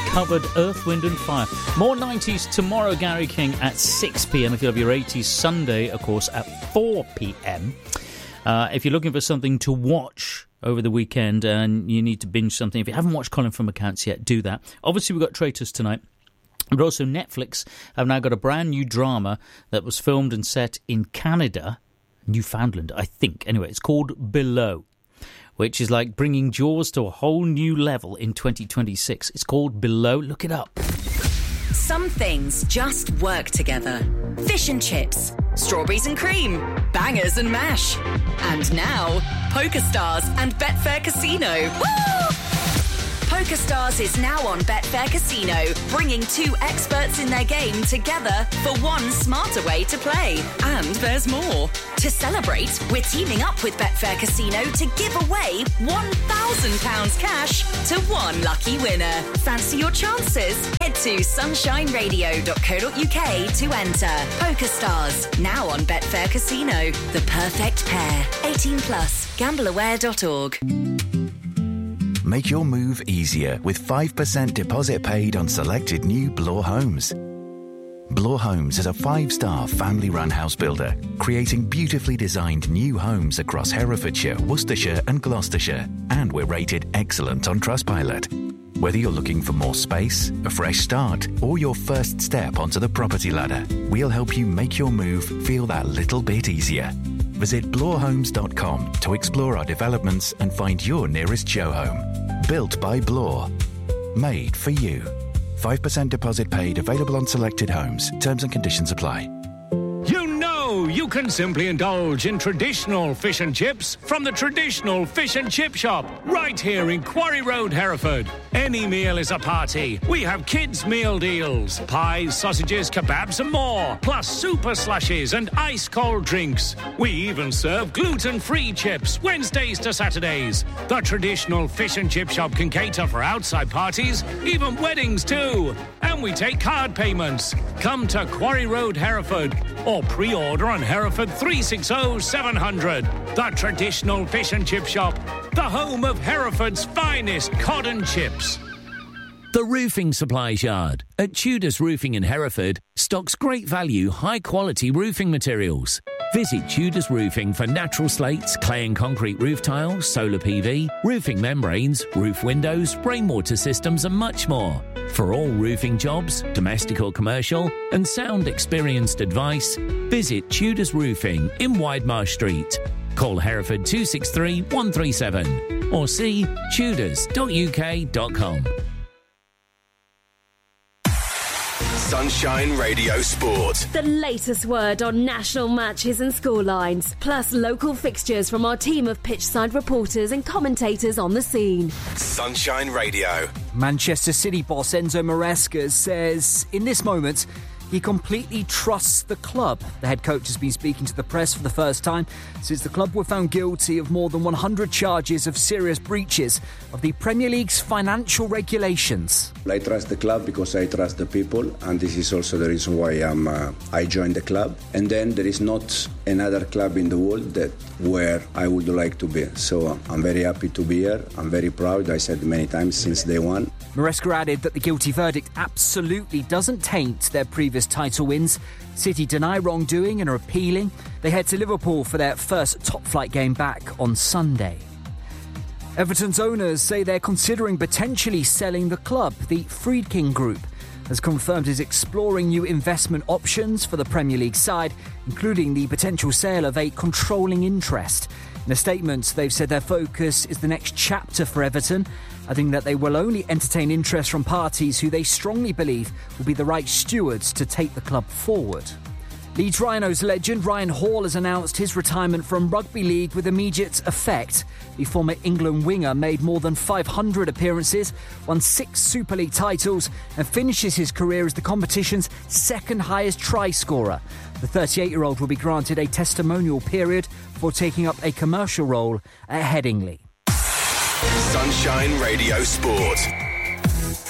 covered Earth, Wind and Fire. More 90s tomorrow, Gary King at 6 p.m. If you have your 80s, Sunday, of course, at 4 p.m. If you're looking for something to watch over the weekend and you need to binge something, if you haven't watched Colin from Accounts yet, do that. Obviously, we've got Traitors tonight. But also Netflix have now got a brand new drama that was filmed and set in Canada, Newfoundland, I think. Anyway, it's called Below, which is like bringing Jaws to a whole new level in 2026. It's called Below. Look it up. Some things just work together. Fish and chips, strawberries and cream, bangers and mash. And now, PokerStars and Betfair Casino. Woo! PokerStars is now on Betfair Casino, bringing two experts in their game together for one smarter way to play. And there's more. To celebrate, we're teaming up with Betfair Casino to give away £1,000 cash to one lucky winner. Fancy your chances? Head to sunshineradio.co.uk to enter. PokerStars, now on Betfair Casino. The perfect pair. 18 plus. Gambleaware.org. Make your move easier with 5% deposit paid on selected new Bloor homes. Bloor Homes is a 5-star family-run house builder, creating beautifully designed new homes across Herefordshire, Worcestershire and Gloucestershire, and we're rated excellent on Trustpilot. Whether you're looking for more space, a fresh start, or your first step onto the property ladder, we'll help you make your move feel that little bit easier. Visit bloorhomes.com to explore our developments and find your nearest show home. Built by Bloor. Made for you. 5% deposit paid, available on selected homes. Terms and conditions apply. You know you can simply indulge in traditional fish and chips from the traditional fish and chip shop right here in Quarry Road, Hereford. Any meal is a party. We have kids' meal deals, pies, sausages, kebabs and more, plus super slushies and ice-cold drinks. We even serve gluten-free chips Wednesdays to Saturdays. The traditional fish and chip shop can cater for outside parties, even weddings too. And we take card payments. Come to Quarry Road, Hereford, or pre-order on Hereford 360 700. The traditional fish and chip shop, the home of Hereford's finest cod and chips. The Roofing Supplies Yard at Tudors Roofing in Hereford stocks great value, high-quality roofing materials. Visit Tudors Roofing for natural slates, clay and concrete roof tiles, solar PV, roofing membranes, roof windows, rainwater systems and much more. For all roofing jobs, domestic or commercial, and sound experienced advice, visit Tudors Roofing in Widemarsh Street. Call Hereford 263 137 or see tudors.uk.com. Sunshine Radio Sport. The latest word on national matches and scorelines, plus local fixtures from our team of pitchside reporters and commentators on the scene. Sunshine Radio. Manchester City boss Enzo Maresca says in this moment he completely trusts the club. The head coach has been speaking to the press for the first time since the club were found guilty of more than 100 charges of serious breaches of the Premier League's financial regulations. I trust the club because I trust the people, and this is also the reason why I joined the club. And then there is not another club in the world where I would like to be. So I'm very happy to be here. I'm very proud. I said many times since day one. Maresca added that the guilty verdict absolutely doesn't taint their previous title wins. City deny wrongdoing and are appealing. They head to Liverpool for their first top-flight game back on Sunday. Everton's owners say they're considering potentially selling the club. The Friedkin Group has confirmed is exploring new investment options for the Premier League side, including the potential sale of a controlling interest. In a statement, they've said their focus is the next chapter for Everton, adding that they will only entertain interest from parties who they strongly believe will be the right stewards to take the club forward. Leeds Rhinos legend Ryan Hall has announced his retirement from rugby league with immediate effect. The former England winger made more than 500 appearances, won 6 Super League titles and finishes his career as the competition's second highest try scorer. The 38-year-old will be granted a testimonial period for taking up a commercial role at Headingley. Sunshine Radio Sport.